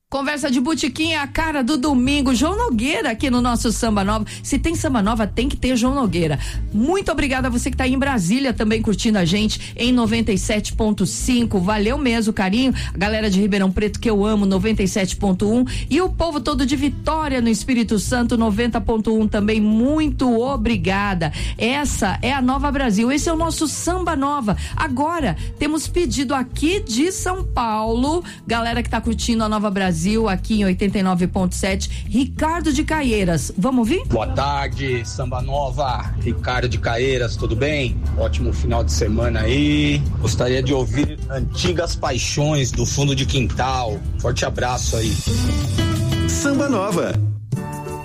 Conversa de botequim é a cara do domingo. João Nogueira aqui no nosso Samba Nova. Se tem Samba Nova, tem que ter João Nogueira. Muito obrigada a você que tá aí em Brasília também curtindo a gente em 97.5. Valeu mesmo, carinho. A galera de Ribeirão Preto que eu amo, 97.1. E o povo todo de Vitória no Espírito Santo, 90.1 também. Muito obrigada. Essa é a Nova Brasil. Esse é o nosso Samba Nova. Agora, temos pedido aqui de São Paulo, galera que tá curtindo a Nova Brasil aqui em 89.7, Ricardo de Caieiras. Vamos ouvir? Boa tarde, Samba Nova, Ricardo de Caieiras, tudo bem? Ótimo final de semana aí. Gostaria de ouvir Antigas Paixões do Fundo de Quintal. Forte abraço aí. Samba Nova.